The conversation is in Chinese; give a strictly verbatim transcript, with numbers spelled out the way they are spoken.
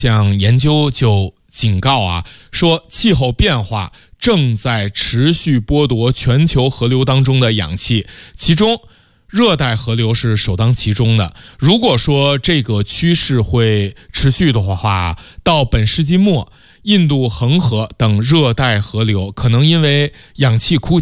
项研究就警告啊，说气候变化正在持续剥夺全球河流当中的氧气，其中热带河流是首当其冲的。如果说这个趋势会持续的话，到本世纪末，印度恒河等热带河流可能因为氧气枯竭